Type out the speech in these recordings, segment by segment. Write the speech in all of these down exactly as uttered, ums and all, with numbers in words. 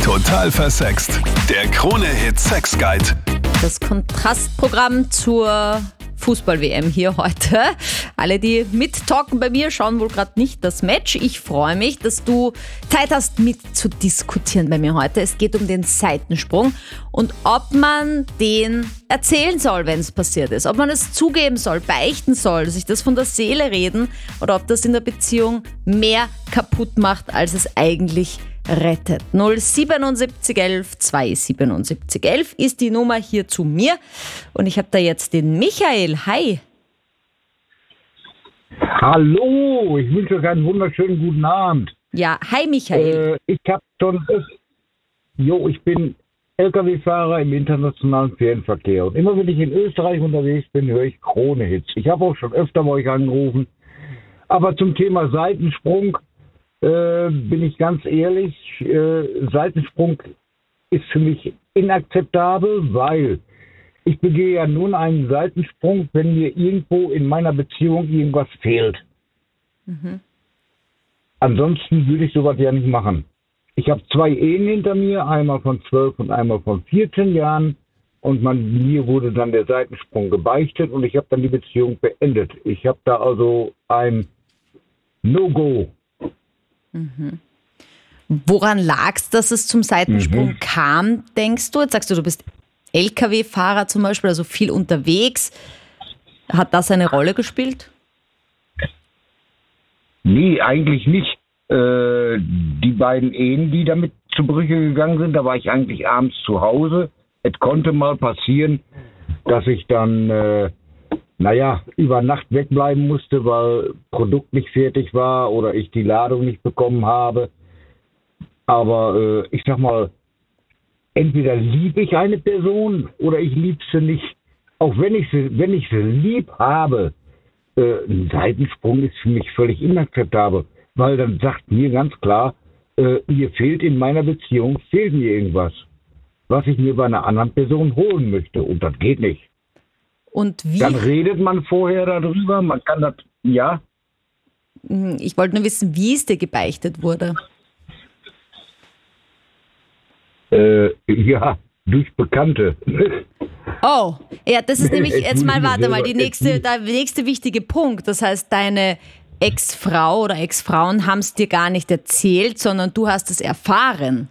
Total versext. Der Krone-Hit Sex Guide. Das Kontrastprogramm zur Fußball-W M hier heute. Alle, die mittalken bei mir, schauen wohl gerade nicht das Match. Ich freue mich, dass du Zeit hast, mitzudiskutieren bei mir heute. Es geht um den Seitensprung und ob man den erzählen soll, wenn es passiert ist. Ob man es zugeben soll, beichten soll, sich das von der Seele reden oder ob das in der Beziehung mehr kaputt macht, als es eigentlich rettet. null siebenundsiebzig elf zweihundertsiebenundsiebzig elf ist die Nummer hier zu mir. Und ich habe da jetzt den Michael. Hi. Hallo, ich wünsche euch einen wunderschönen guten Abend. Ja, hi Michael. Äh, ich habe schon, jo, ich bin L K W-Fahrer im internationalen Fernverkehr. Und immer wenn ich in Österreich unterwegs bin, höre ich Krone-Hits. Ich habe auch schon öfter bei euch angerufen. Aber zum Thema Seitensprung Äh, bin ich ganz ehrlich, äh, Seitensprung ist für mich inakzeptabel, weil ich begehe ja nun einen Seitensprung, wenn mir irgendwo in meiner Beziehung irgendwas fehlt. Mhm. Ansonsten würde ich sowas ja nicht machen. Ich habe zwei Ehen hinter mir, einmal von zwölf und einmal von vierzehn Jahren und man, mir wurde dann der Seitensprung gebeichtet und ich habe dann die Beziehung beendet. Ich habe da also ein No-Go. Mhm. Woran lag es, dass es zum Seitensprung mhm. kam, denkst du? Jetzt sagst du, du bist L K W-Fahrer zum Beispiel, also viel unterwegs. Hat das eine Rolle gespielt? Nee, eigentlich nicht. Äh, die beiden Ehen, die damit zu Brüche gegangen sind, da war ich eigentlich abends zu Hause. Es konnte mal passieren, dass ich dann äh, naja, über Nacht wegbleiben musste, weil Produkt nicht fertig war oder ich die Ladung nicht bekommen habe. Aber äh, ich sag mal, entweder liebe ich eine Person oder ich liebe sie nicht. Auch wenn ich sie, wenn ich sie lieb habe, äh, ein Seitensprung ist für mich völlig inakzeptabel. Weil dann sagt mir ganz klar, äh, mir fehlt in meiner Beziehung, fehlt mir irgendwas, was ich mir bei einer anderen Person holen möchte. Und das geht nicht. Und wie? Dann redet man vorher darüber, man kann das, ja. Ich wollte nur wissen, wie es dir gebeichtet wurde. Äh, ja, durch Bekannte. Oh, ja, das ist nämlich, jetzt mal, warte mal, die nächste, der nächste wichtige Punkt. Das heißt, deine Ex-Frau oder Ex-Frauen haben es dir gar nicht erzählt, sondern du hast es erfahren.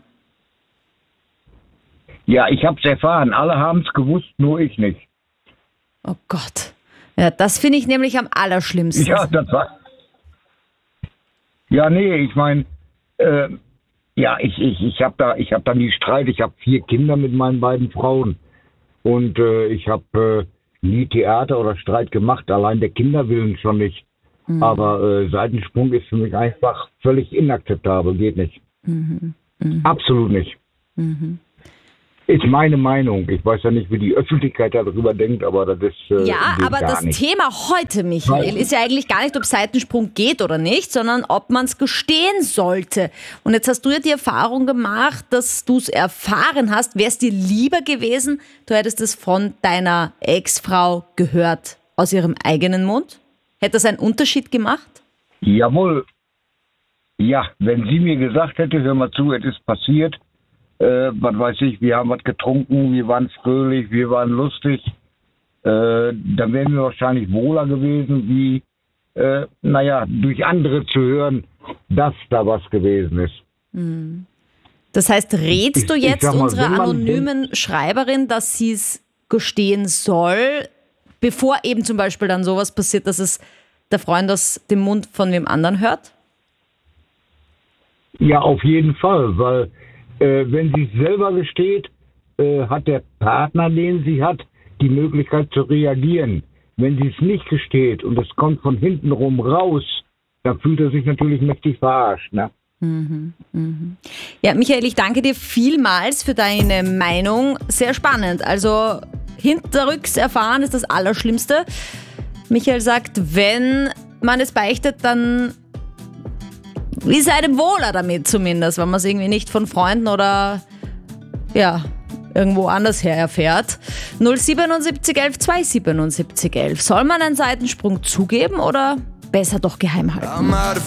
Ja, ich habe es erfahren. Alle haben es gewusst, nur ich nicht. Oh Gott. Ja, das finde ich nämlich am allerschlimmsten. Ja, das war. Ja, nee, ich meine, äh, ja, ich, ich, ich habe da, ich habe da nie Streit. Ich habe vier Kinder mit meinen beiden Frauen. Und äh, ich habe äh, nie Theater oder Streit gemacht, allein der Kinderwillen schon nicht. Mhm. Aber äh, Seitensprung ist für mich einfach völlig inakzeptabel, geht nicht. Mhm. Mhm. Absolut nicht. Mhm. Ist meine Meinung. Ich weiß ja nicht, wie die Öffentlichkeit darüber denkt, aber das ist äh, ja, aber das nicht. Thema heute, Michael, ist ja eigentlich gar nicht, ob Seitensprung geht oder nicht, sondern ob man es gestehen sollte. Und jetzt hast du ja die Erfahrung gemacht, dass du es erfahren hast. Wäre es dir lieber gewesen, du hättest es von deiner Ex-Frau gehört, aus ihrem eigenen Mund? Hätte das einen Unterschied gemacht? Jawohl. Ja, wenn sie mir gesagt hätte, hör mal zu, es ist passiert, Äh, was weiß ich, wir haben was getrunken, wir waren fröhlich, wir waren lustig, äh, dann wären wir wahrscheinlich wohler gewesen, wie, äh, naja, durch andere zu hören, dass da was gewesen ist. Das heißt, rätst du jetzt mal, unserer anonymen Schreiberin, dass sie es gestehen soll, bevor eben zum Beispiel dann sowas passiert, dass es der Freund aus dem Mund von wem anderen hört? Ja, auf jeden Fall, weil Äh, wenn sie es selber gesteht, äh, hat der Partner, den sie hat, die Möglichkeit zu reagieren. Wenn sie es nicht gesteht und es kommt von hinten rum raus, dann fühlt er sich natürlich mächtig verarscht, ne? Mhm, mhm. Ja, Michael, ich danke dir vielmals für deine Meinung. Sehr spannend. Also hinterrücks erfahren ist das Allerschlimmste. Michael sagt, wenn man es beichtet, dann ist einem wohler damit zumindest, wenn man es irgendwie nicht von Freunden oder ja, irgendwo anders her erfährt. null siebenundsiebzig elf zweihundertsiebenundsiebzig elf. Soll man einen Seitensprung zugeben oder besser doch geheim halten?